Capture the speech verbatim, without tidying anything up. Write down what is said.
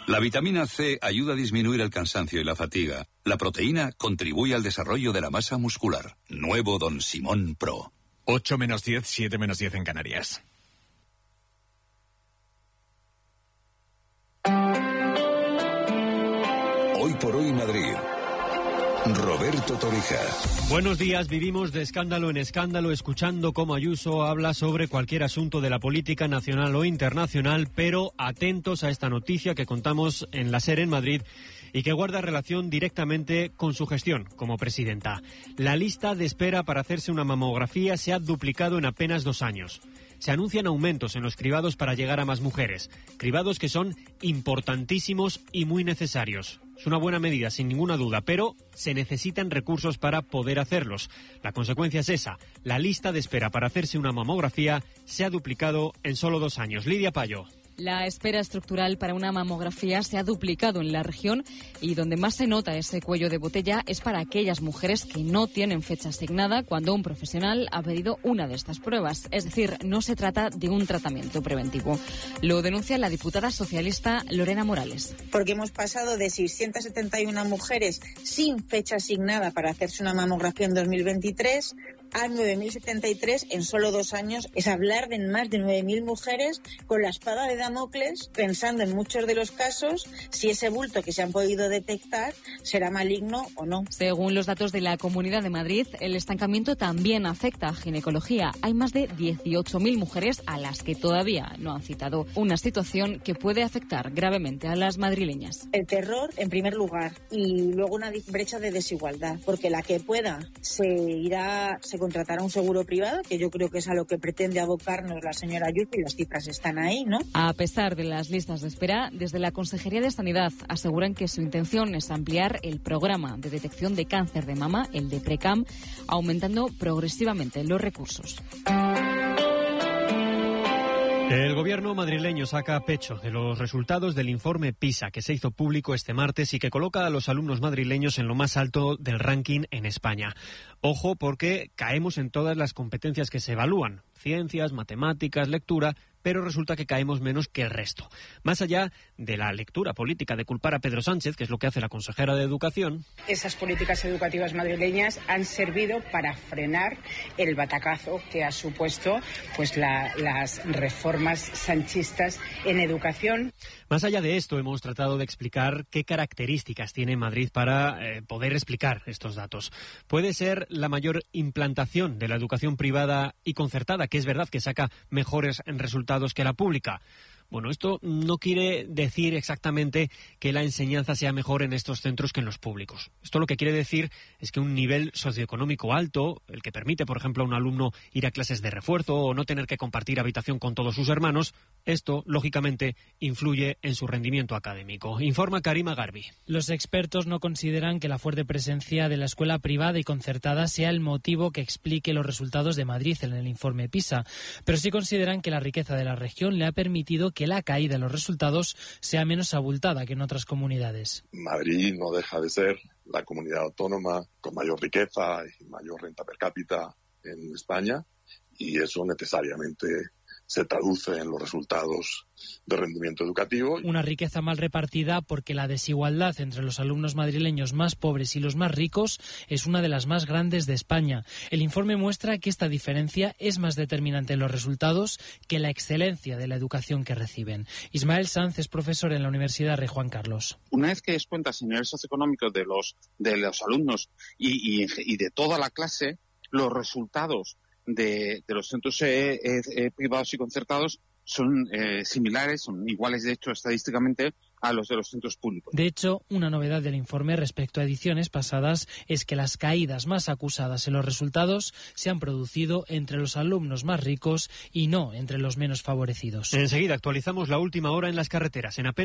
La vitamina C ayuda a disminuir el cansancio y la fatiga. La proteína contribuye al desarrollo de la masa muscular. Nuevo Don Simón Pro. ocho menos diez, siete menos diez en Canarias. Hoy por hoy Madrid. Roberto Torija. Buenos días, vivimos de escándalo en escándalo, escuchando cómo Ayuso habla sobre cualquier asunto de la política nacional o internacional, pero atentos a esta noticia que contamos en la SER en Madrid y que guarda relación directamente con su gestión como presidenta. La lista de espera para hacerse una mamografía se ha duplicado en apenas dos años. Se anuncian aumentos en los cribados para llegar a más mujeres, cribados que son importantísimos y muy necesarios. Es una buena medida, sin ninguna duda, pero se necesitan recursos para poder hacerlos. La consecuencia es esa. La lista de espera para hacerse una mamografía se ha duplicado en solo dos años. Lidia Payo. La espera estructural para una mamografía se ha duplicado en la región y donde más se nota ese cuello de botella es para aquellas mujeres que no tienen fecha asignada cuando un profesional ha pedido una de estas pruebas. Es decir, no se trata de un tratamiento preventivo. Lo denuncia la diputada socialista Lorena Morales. Porque hemos pasado de seiscientas setenta y una mujeres sin fecha asignada para hacerse una mamografía en dos mil veintitrés a nueve mil setenta y tres en solo dos años. Es hablar de más de nueve mil mujeres con la espada de Damocles, pensando en muchos de los casos si ese bulto que se han podido detectar será maligno o no. Según los datos de la Comunidad de Madrid, el estancamiento también afecta a ginecología. Hay más de dieciocho mil mujeres a las que todavía no han citado. Una situación que puede afectar gravemente a las madrileñas. El terror, en primer lugar, y luego una brecha de desigualdad, porque la que pueda se irá, se contratará un seguro privado, que yo creo que es a lo que pretende abocarnos la señora Ayuso, y las cifras están ahí, ¿no? A pesar de las listas de espera, desde la Consejería de Sanidad aseguran que su intención es ampliar el programa de detección de cáncer de mama, el de PRECAM, aumentando progresivamente los recursos. El gobierno madrileño saca pecho de los resultados del informe PISA que se hizo público este martes y que coloca a los alumnos madrileños en lo más alto del ranking en España. Ojo, porque caemos en todas las competencias que se evalúan: ciencias, matemáticas, lectura, pero resulta que caemos menos que el resto. Más allá de la lectura política de culpar a Pedro Sánchez, que es lo que hace la consejera de Educación. Esas políticas educativas madrileñas han servido para frenar el batacazo que ha supuesto pues la, las reformas sanchistas en educación. Más allá de esto, hemos tratado de explicar qué características tiene Madrid para eh, poder explicar estos datos. Puede ser la mayor implantación de la educación privada y concertada, que es verdad que saca mejores resultados que la pública. Bueno, esto no quiere decir exactamente que la enseñanza sea mejor en estos centros que en los públicos. Esto lo que quiere decir es que un nivel socioeconómico alto, el que permite, por ejemplo, a un alumno ir a clases de refuerzo o no tener que compartir habitación con todos sus hermanos, esto, lógicamente, influye en su rendimiento académico. Informa Karima Garbi. Los expertos no consideran que la fuerte presencia de la escuela privada y concertada sea el motivo que explique los resultados de Madrid en el informe PISA, pero sí consideran que la riqueza de la región le ha permitido que la caída de los resultados sea menos abultada que en otras comunidades. Madrid no deja de ser la comunidad autónoma con mayor riqueza y mayor renta per cápita en España, y eso necesariamente se traduce en los resultados de rendimiento educativo. Una riqueza mal repartida porque la desigualdad entre los alumnos madrileños más pobres y los más ricos es una de las más grandes de España. El informe muestra que esta diferencia es más determinante en los resultados que la excelencia de la educación que reciben. Ismael Sanz es profesor en la Universidad Rey Juan Carlos. Una vez que descuentas el nivel socioeconómico de los, de los alumnos y, y, y de toda la clase, los resultados De, de los centros eh, eh, privados y concertados son eh, similares, son iguales de hecho estadísticamente a los de los centros públicos. De hecho, una novedad del informe respecto a ediciones pasadas es que las caídas más acusadas en los resultados se han producido entre los alumnos más ricos y no entre los menos favorecidos. Enseguida actualizamos la última hora en las carreteras. En apenas